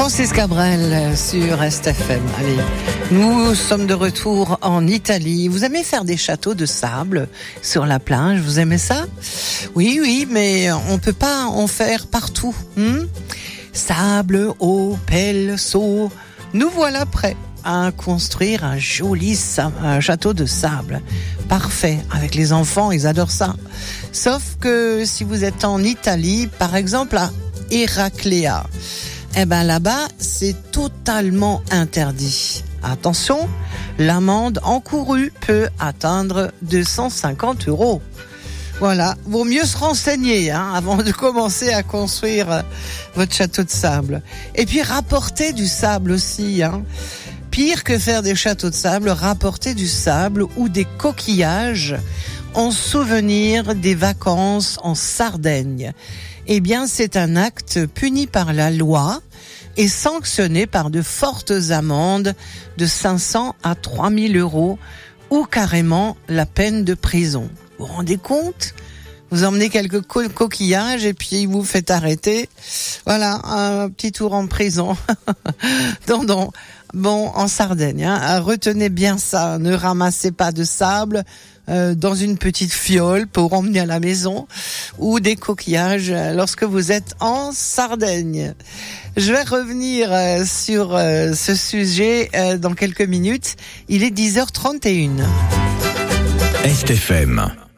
Francis Cabrel sur STFM. Allez, nous sommes de retour en Italie. Vous aimez faire des châteaux de sable sur la plage? Vous aimez ça? Oui, mais on peut pas en faire partout. Sable, eau, pelle, seau. Nous voilà prêts à construire un joli château de sable. Parfait. Avec les enfants, ils adorent ça. Sauf que si vous êtes en Italie, par exemple à Héracléa, là-bas, c'est totalement interdit. Attention, l'amende encourue peut atteindre 250 €. Voilà, vaut mieux se renseigner avant de commencer à construire votre château de sable. Et puis rapporter du sable aussi. Pire que faire des châteaux de sable, rapporter du sable ou des coquillages en souvenir des vacances en Sardaigne. Eh bien, c'est un acte puni par la loi et sanctionné par de fortes amendes de 500 à 3000 € ou carrément la peine de prison. Vous vous rendez compte? Vous emmenez quelques coquillages et puis vous faites arrêter. Voilà, un petit tour en prison. Non. Bon, en Sardaigne, retenez bien ça. Ne ramassez pas de sable dans une petite fiole pour emmener à la maison ou des coquillages lorsque vous êtes en Sardaigne. Je vais revenir sur ce sujet dans quelques minutes. Il est 10h31. STFM.